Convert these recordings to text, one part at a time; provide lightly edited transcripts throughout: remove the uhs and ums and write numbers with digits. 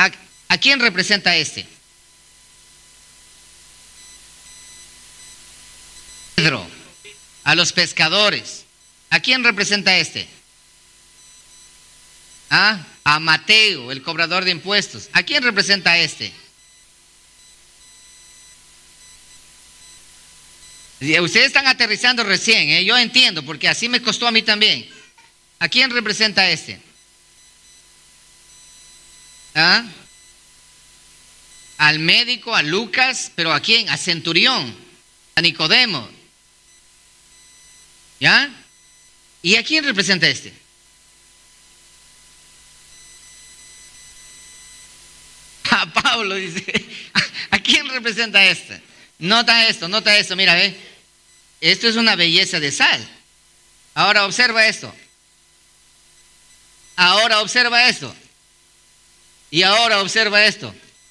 ¿A quién representa este? Pedro, a los pescadores. ¿A quién representa este? A Mateo, el cobrador de impuestos. ¿A quién representa este? Ustedes están aterrizando recién, ¿eh? Yo entiendo, porque así me costó a mí también. ¿A quién representa este? Al médico, a Lucas, pero ¿a quién? A Centurión, a Nicodemo. ¿Ya? ¿Y a quién representa este? A Pablo, dice. ¿A quién representa este? Nota esto, mira, ve. Esto es una belleza de sal. Ahora observa esto. Ahora observa esto. Y ahora observa esto.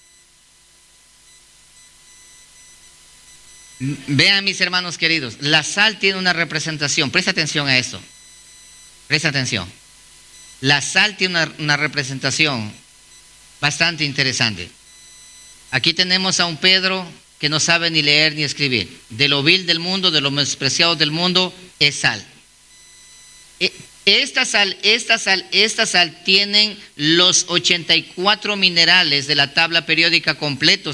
Vean, mis hermanos queridos, la sal tiene una representación. Presta atención a esto. Presta atención. La sal tiene una representación bastante interesante. Aquí tenemos a un Pedro que no sabe ni leer ni escribir. De lo vil del mundo, de lo menospreciado del mundo, es sal. Esta sal tienen los 84 minerales de la tabla periódica completos.